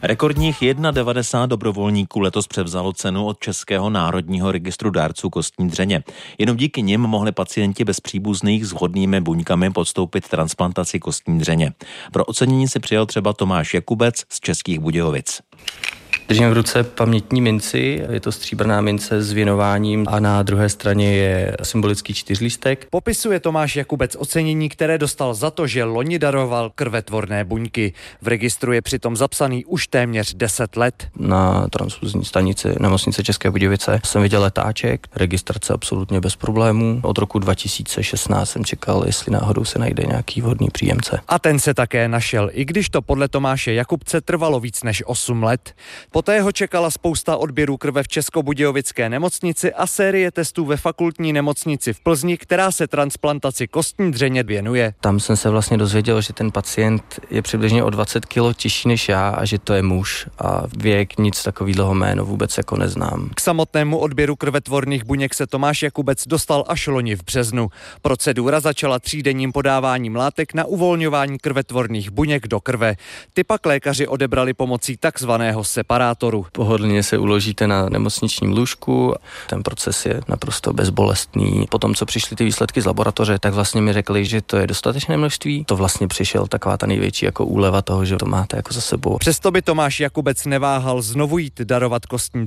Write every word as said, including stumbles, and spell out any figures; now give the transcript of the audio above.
Rekordních devadesát jedna dobrovolníků letos převzalo cenu od Českého národního registru dárců kostní dřeně. Jenom díky nim mohli pacienti bez příbuzných s vhodnými buňkami podstoupit transplantaci kostní dřeně. Pro ocenění si přijel třeba Tomáš Jakubec z Českých Budějovic. Držím v ruce pamětní minci, je to stříbrná mince s věnováním a na druhé straně je symbolický čtyřlístek. Popisuje Tomáš Jakubec ocenění, které dostal za to, že loni daroval krvetvorné buňky. V registru je přitom zapsaný už téměř deset let. Na transfuzní stanici nemocnice České Budějovice jsem viděl letáček, registrace absolutně bez problémů. Od roku dva tisíce šestnáct jsem čekal, jestli náhodou se najde nějaký vhodný příjemce. A ten se také našel, i když to podle Tomáše Jakubce trvalo víc než osm let. Poté ho čekala spousta odběrů krve v Českobudějovické nemocnici a série testů ve fakultní nemocnici v Plzni, která se transplantaci kostní dřeně věnuje. Tam jsem se vlastně dozvěděl, že ten pacient je přibližně o dvacet kilo těžší než já a že to je muž a věk, nic takového jméno vůbec jako neznám. K samotnému odběru krvetvorných buněk se Tomáš Jakubec dostal až loni v březnu. Procedura začala třídenním podáváním látek na uvolňování krvetvorných buněk do krve. Ty pak lékaři odebrali pomocí takzvaného separátoru. Pohodlně se uložíte na nemocničním lůžku, ten proces je naprosto bezbolestný. Potom, co přišly ty výsledky z laboratoře, tak vlastně mi řekli, že to je dostatečné množství. To vlastně přišel taková ta největší jako úleva toho, že to máte jako za sebou. Přesto by Tomáš Jakubec neváhal znovu jít darovat kostní